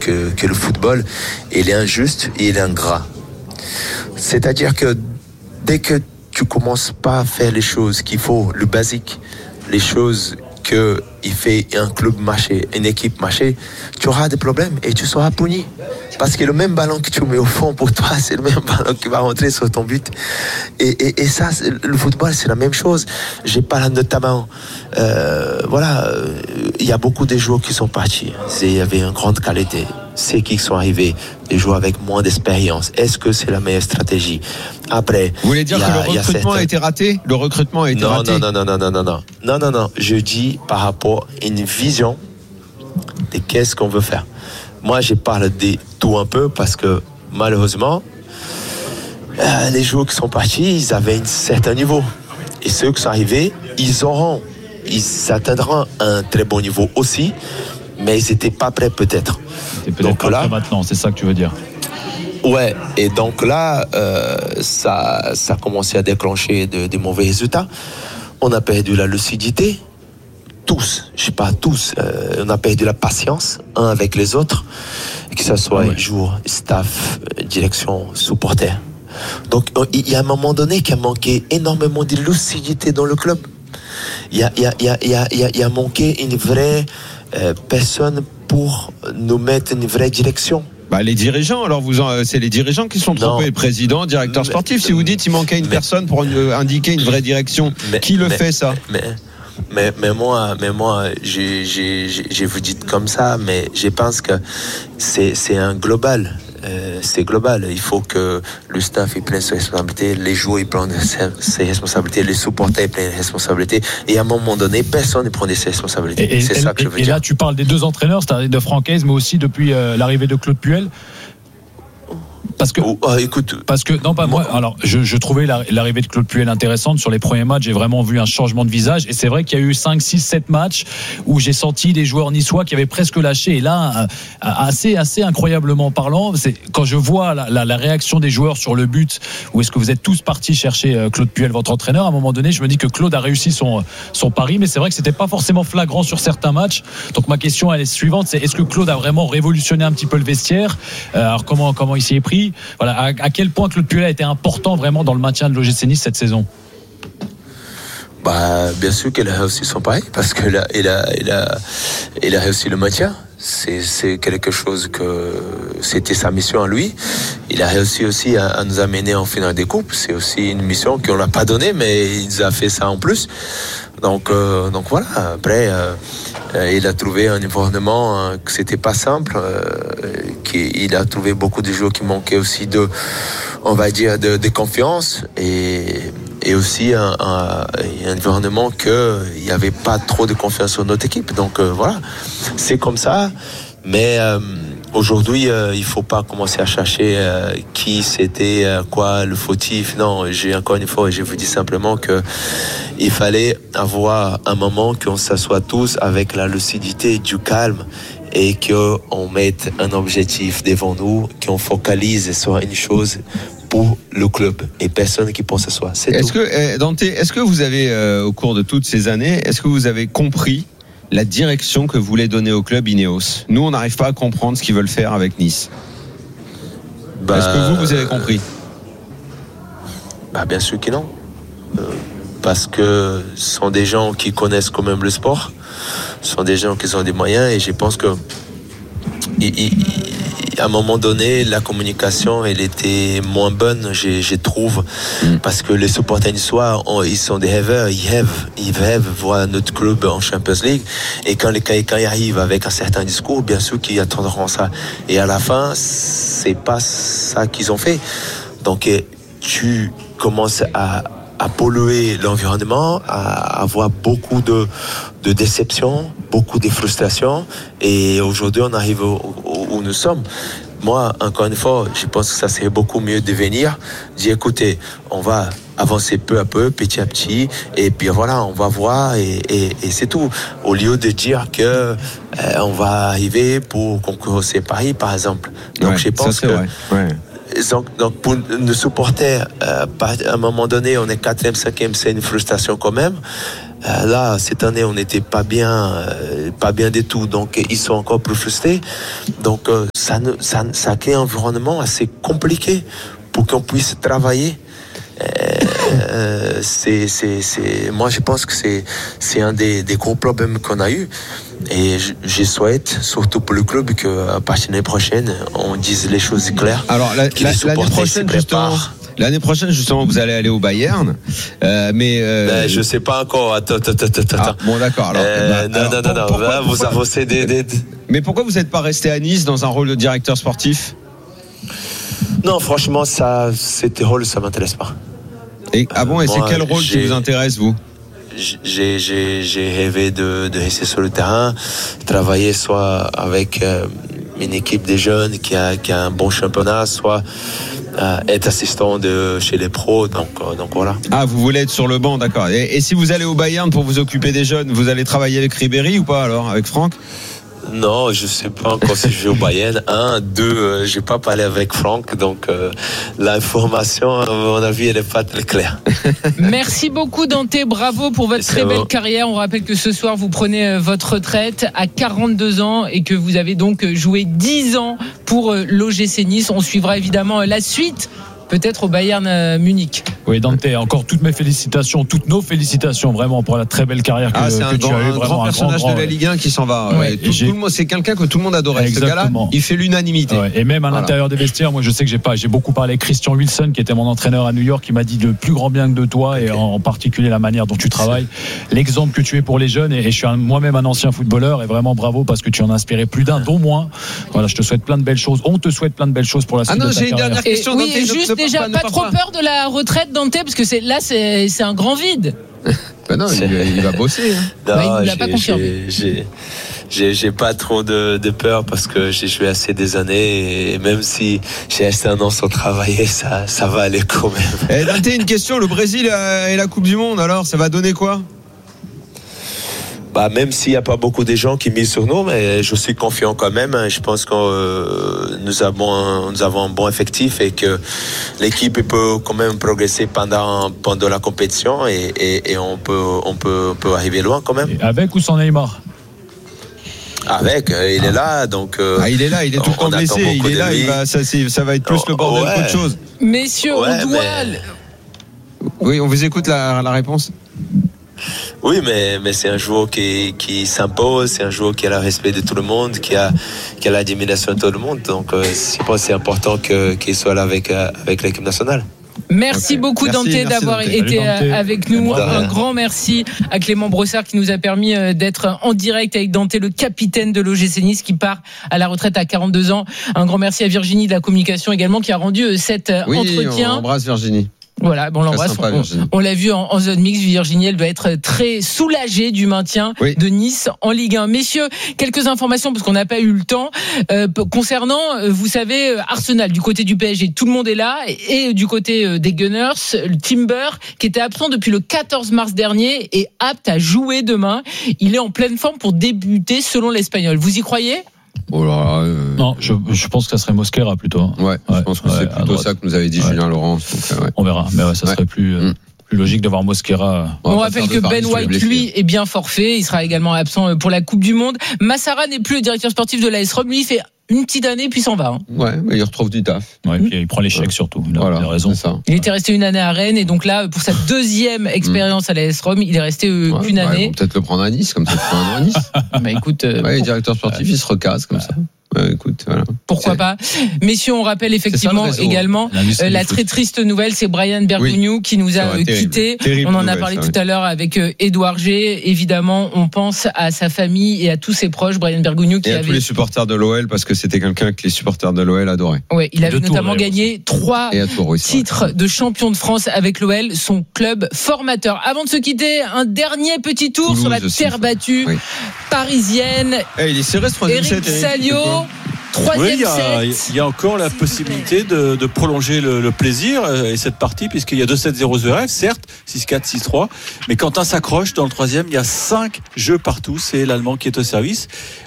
que le football, il est injuste et il est ingrat. C'est-à-dire que dès que tu commences pas à faire les choses qu'il faut, le basique, les choses que il fait un club marché, une équipe marché, tu auras des problèmes et tu seras puni. Parce que le même ballon que tu mets au fond pour toi, c'est le même ballon qui va rentrer sur ton but. Et ça, le football, c'est la même chose. J'ai parlé notamment, il y a beaucoup de joueurs qui sont partis. Il y avait une grande qualité. C'est qui sont arrivés, des joueurs avec moins d'expérience. Est-ce que c'est la meilleure stratégie? Après, vous voulez dire que le recrutement a été raté? Le recrutement a été raté? Non. Je dis par rapport à une vision de qu'est-ce qu'on veut faire. Moi, je parle de tout un peu parce que malheureusement, les joueurs qui sont partis, ils avaient un certain niveau. Et ceux qui sont arrivés, ils atteindront un très bon niveau aussi, mais ils n'étaient pas prêts peut-être. Donc là, maintenant, c'est ça que tu veux dire? Ouais, et donc là, ça a commencé à déclencher de mauvais résultats. On a perdu la lucidité. On a perdu la patience, avec les autres, que ce soit joueurs, staff, direction, supporters. Donc, il y a un moment donné qu'il a manqué énormément de lucidité dans le club. Il y a manqué une vraie personne pour nous mettre une vraie direction. Les dirigeants, alors c'est les dirigeants qui sont trompés, le président, directeur sportif. Si vous dites qu'il manquait une personne pour indiquer une vraie direction, qui le fait ça? Mais moi, je vous dis comme ça, mais je pense que c'est un global. C'est global. Il faut que le staff prenne ses responsabilités, les joueurs ils prennent ses responsabilités, les supporters prennent ses responsabilités. Et à un moment donné, personne ne prend ses responsabilités. C'est ça que je veux dire. Et là, tu parles des deux entraîneurs, c'est-à-dire de Francaise, mais aussi depuis l'arrivée de Claude Puel. Parce que non, pas moi. Alors je trouvais l'arrivée de Claude Puel intéressante. Sur les premiers matchs, j'ai vraiment vu un changement de visage, et c'est vrai qu'il y a eu 5, 6, 7 matchs où j'ai senti des joueurs niçois qui avaient presque lâché. Et là, assez incroyablement parlant, c'est quand je vois la réaction des joueurs sur le but, où est-ce que vous êtes tous partis chercher Claude Puel, votre entraîneur. À un moment donné, je me dis que Claude a réussi son pari, mais c'est vrai que c'était pas forcément flagrant sur certains matchs. Donc ma question elle est suivante, c'est est-ce que Claude a vraiment révolutionné un petit peu le vestiaire? Alors comment il s'y est pris? Voilà, à quel point Claude Puel a été important vraiment dans le maintien de l'OGC Nice cette saison? Bien sûr qu'il a réussi son pari, parce que il a réussi le maintien. C'est quelque chose que c'était sa mission à lui. Il a réussi aussi à nous amener en finale des coupes. C'est aussi une mission qu'on l'a pas donnée, mais il nous a fait ça en plus. Donc voilà. Après, il a trouvé un environnement que c'était pas simple. Il a trouvé beaucoup de joueurs qui manquaient aussi de confiance, et aussi un environnement qu'il n'y avait pas trop de confiance sur notre équipe. Donc voilà, c'est comme ça. Mais aujourd'hui, il ne faut pas commencer à chercher qui c'était, quoi le fautif. Non, encore une fois, je vous dis simplement qu'il fallait avoir un moment qu'on s'assoit tous avec la lucidité, du calme, et qu'on mette un objectif devant nous, qu'on focalise sur une chose pour le club et personne qui pense à soi. Est-ce que Dante, est-ce que vous avez au cours de toutes ces années, est-ce que vous avez compris la direction que voulait donner au club Ineos? Nous, on n'arrive pas à comprendre ce qu'ils veulent faire avec Nice. Est-ce que vous avez compris? Bien sûr que non. Parce que ce sont des gens qui connaissent quand même le sport, ce sont des gens qui ont des moyens, et je pense que à un moment donné, la communication, elle était moins bonne, je trouve, parce que les supporters niçois, ils sont des rêveurs, ils rêvent voir notre club en Champions League, et quand ils arrivent avec un certain discours, bien sûr qu'ils attendront ça, et à la fin, c'est pas ça qu'ils ont fait. Donc tu commences à polluer l'environnement, à avoir beaucoup de déceptions, beaucoup de frustrations, et aujourd'hui on arrive où nous sommes. Moi, encore une fois, je pense que ça serait beaucoup mieux de venir dire écoutez, on va avancer peu à peu, petit à petit, et puis voilà, on va voir, et c'est tout, au lieu de dire que on va arriver pour concourir ces paris, par exemple. Donc je pense que donc pour nos supporters, à un moment donné, on est 4e, 5e, c'est une frustration quand même. Là, cette année, on n'était pas bien du tout. Donc, ils sont encore plus frustrés. Donc, ça crée un environnement assez compliqué pour qu'on puisse travailler. Moi, je pense que c'est un des gros problèmes qu'on a eu. Et je souhaite, surtout pour le club, qu'à partir de l'année prochaine, on dise les choses claires. Alors, l'année prochaine, justement, vous allez aller au Bayern. Je sais pas encore. Attends. Bon, d'accord. Non. Là, vous avancez des. Mais pourquoi vous n'êtes pas resté à Nice dans un rôle de directeur sportif? Non, franchement, ces rôles, ça m'intéresse pas. Et c'est quel rôle qui vous intéresse, vous? J'ai rêvé de rester sur le terrain, travailler soit avec une équipe des jeunes qui a un bon championnat, soit être assistant chez les pros. Donc voilà. Ah, vous voulez être sur le banc, d'accord. Et si vous allez au Bayern pour vous occuper des jeunes, vous allez travailler avec Ribéry ou pas alors, avec Franck? Non, je sais pas encore si je vais au Bayern. 1, 2, j'ai pas parlé avec Franck, donc l'information, à mon avis, elle n'est pas très claire. Merci beaucoup Dante, bravo pour votre très belle carrière. On rappelle que ce soir, vous prenez votre retraite à 42 ans et que vous avez donc joué 10 ans pour l'OGC Nice. On suivra évidemment la suite, peut-être au Bayern Munich. Oui, Dante, encore toutes mes félicitations, toutes nos félicitations vraiment pour la très belle carrière que tu as eu. Un grand personnage de la Ligue 1 qui s'en va. Ouais. Tout le monde, c'est quelqu'un que tout le monde adorait. Exactement. Ce gars-là, il fait l'unanimité. Ouais. Et même à l'intérieur des vestiaires, moi je sais que j'ai beaucoup parlé avec Christian Wilson, qui était mon entraîneur à New York, qui m'a dit le plus grand bien que de toi, et en particulier la manière dont tu travailles, l'exemple que tu es pour les jeunes. Et je suis moi-même un ancien footballeur, et vraiment bravo parce que tu en as inspiré plus d'un, dont moi. Voilà, je te souhaite plein de belles choses. On te souhaite plein de belles choses pour la suite de ta carrière. J'ai une dernière question. Oui, juste déjà, pas trop peur de la retraite, Dante, parce que c'est un grand vide. Non, il va bosser. Non, il l'a pas confirmé. J'ai pas trop de peur parce que j'ai joué assez des années et même si j'ai resté un an sans travailler, ça va aller quand même. Dante, une question, le Brésil et la Coupe du Monde, alors ça va donner quoi? Même s'il n'y a pas beaucoup de gens qui misent sur nous, mais je suis confiant quand même. Je pense que nous avons un bon effectif et que l'équipe peut quand même progresser pendant la compétition et on peut arriver loin quand même. Et avec ou sans Neymar? Avec, il est là, donc. Il est là, il est tout le temps blessé. Il est là, ça va être plus le bordel qu'autre chose. Messieurs, on doit. Oui, on vous écoute la réponse. Oui, mais c'est un joueur qui s'impose, c'est un joueur qui a le respect de tout le monde, qui a l'admiration de tout le monde. Donc, je pense que c'est important qu'il soit là avec l'équipe nationale. Merci beaucoup Dante d'avoir été avec nous. Un grand merci à Clément Brossard qui nous a permis d'être en direct avec Dante, le capitaine de l'OGC Nice qui part à la retraite à 42 ans. Un grand merci à Virginie de la communication également qui a rendu cet entretien. On embrasse Virginie. Voilà, on l'embrasse. On l'a vu en zone mixte. Virginie, elle doit être très soulagée du maintien de Nice en Ligue 1. Messieurs, quelques informations parce qu'on n'a pas eu le temps concernant, vous savez, Arsenal du côté du PSG. Tout le monde est là et du côté des Gunners, le Timber qui était absent depuis le 14 mars dernier est apte à jouer demain. Il est en pleine forme pour débuter selon l'Espagnol. Vous y croyez? Non, je pense que ça serait Mosquera plutôt. Je pense que c'est plutôt ça que nous avait dit Julien Laurence. Donc, on verra, mais ça serait plus logique d'avoir Mosquera. On rappelle que Ben White, lui, est bien forfait. Il sera également absent pour la Coupe du Monde. Massara n'est plus le directeur sportif de l'AS Rome. Lui, il fait une petite année puis s'en va. Mais il retrouve du taf. Puis il prend l'échec surtout. Il a raison. Il était resté une année à Rennes et donc là, pour sa deuxième expérience à l'AS Rome, il est resté qu'une année. On peut peut-être le prendre à Nice, comme ça, un an à Nice. Écoute, le directeur sportif, il se recasse comme ça. Écoute, voilà. Pourquoi pas. Messieurs, on rappelle effectivement également la très triste nouvelle, c'est Brian Bergogneau qui nous a quittés. On en a parlé tout à l'heure avec Édouard G. Évidemment, on pense à sa famille et à tous ses proches. Brian Bergogneau qui avait tous les supporters de l'OL parce que c'était quelqu'un que les supporters de l'OL adoraient. Oui, il avait notamment gagné 3 titres de champion de France avec l'OL, son club formateur. Avant de se quitter, un dernier petit tour Toulouse sur la terre battue parisienne. Il est serré ce troisième set. Eric Salio. Oui, il y a encore la possibilité de prolonger le plaisir et cette partie, puisqu'il y a 2-7-0 Zverev, certes, 6-4, 6-3, mais Quentin s'accroche dans le troisième, il y a 5 jeux partout, c'est l'Allemand qui est au service.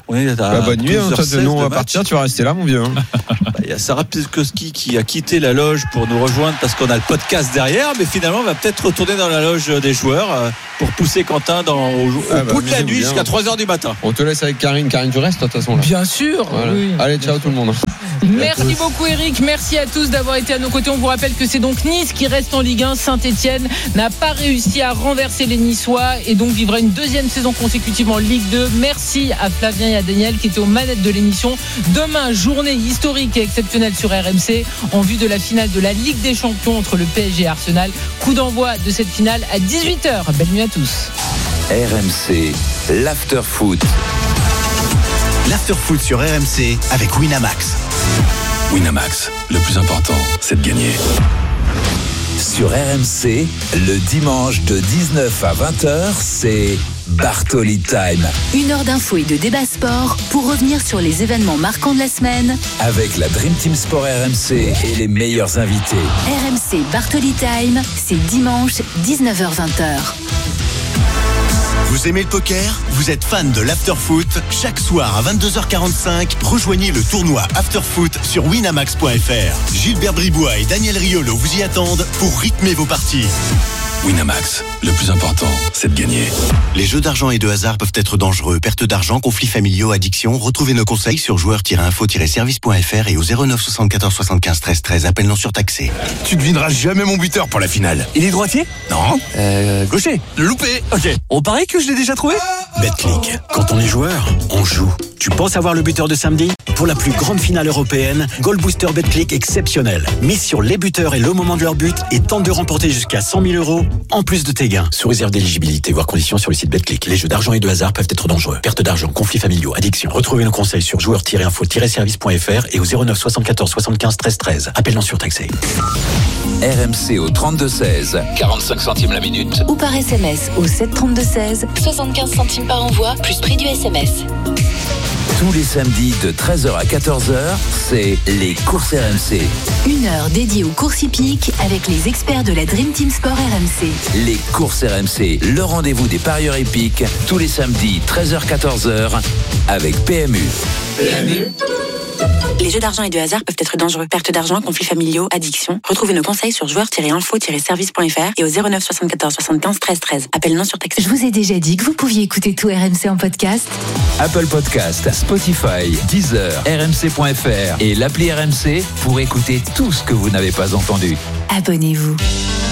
On est à bonne nuit, toi, nous on va partir, tu vas rester là, mon vieux. Il y a Sarah Piskowski qui a quitté la loge pour nous rejoindre parce qu'on a le podcast derrière, mais finalement on va peut-être retourner dans la loge des joueurs pour pousser Quentin au bout de la nuit jusqu'à 3h du matin. On te laisse avec Karine. Karine, tu restes de toute façon là. Bien sûr. Voilà. Oui. Allez, ciao tout le monde. Merci beaucoup Eric, merci à tous d'avoir été à nos côtés. On vous rappelle que c'est donc Nice qui reste en Ligue 1. Saint-Etienne n'a pas réussi à renverser les Niçois et donc vivra une deuxième saison consécutive en Ligue 2. Merci à Flavien et à Daniel qui étaient aux manettes de l'émission. Demain, journée historique et exceptionnelle sur RMC en vue de la finale de la Ligue des Champions entre le PSG et Arsenal. Coup d'envoi de cette finale à 18h. Belle nuit à tous. RMC, l'after-foot. L'after-foot sur RMC avec Winamax. Winamax, le plus important, c'est de gagner. Sur RMC, le dimanche de 19 à 20h, c'est Bartoli Time. 1 heure d'infos et de débat sport pour revenir sur les événements marquants de la semaine. Avec la Dream Team Sport RMC et les meilleurs invités. RMC Bartoli Time, c'est dimanche 19h-20h. Vous aimez le poker ? Vous êtes fan de l'after-foot ? Chaque soir à 22h45, rejoignez le tournoi After-Foot sur winamax.fr. Gilbert Bribois et Daniel Riolo vous y attendent pour rythmer vos parties. Winamax, le plus important, c'est de gagner. Les jeux d'argent et de hasard peuvent être dangereux. Perte d'argent, conflits familiaux, addiction. Retrouvez nos conseils sur joueurs-info-service.fr et au 09 74 75 13 13. Appel non surtaxé. Tu devineras jamais mon buteur pour la finale. Il est droitier ? Non. Gaucher ? Loupé. Ok. On parie que je l'ai déjà trouvé ? Betclic. Quand on est joueur, on joue. Tu penses avoir le buteur de samedi ? Pour la plus grande finale européenne, Goal Booster Betclic exceptionnel. Mise sur les buteurs et le moment de leur but et tente de remporter jusqu'à 100 000 € en plus de tes gains. Sous réserve d'éligibilité, voire conditions sur le site Betclic. Les jeux d'argent et de hasard peuvent être dangereux. Perte d'argent, conflits familiaux, addiction. Retrouvez nos conseils sur joueurs-info-service.fr et au 09 74 75 13 13. Appel non surtaxé. RMC au 32-16, 45 centimes la minute. Ou par SMS au 732-16, 75 centimes par envoi, plus prix du SMS. Tous les samedis de 13h à 14h, c'est les courses RMC. 1 heure dédiée aux courses hippiques avec les experts de la Dream Team Sport RMC. Les courses RMC, le rendez-vous des parieurs hippiques, tous les samedis 13h-14h avec PMU. Les jeux d'argent et de hasard peuvent être dangereux. Perte d'argent, conflits familiaux, addiction. Retrouvez nos conseils sur joueurs-info-service.fr et au 09 74 75 13 13. Appel non surtaxé. Je vous ai déjà dit que vous pouviez écouter tout RMC en podcast. Apple Podcast, Spotify, Deezer, RMC.fr et l'appli RMC pour écouter tout ce que vous n'avez pas entendu. Abonnez-vous.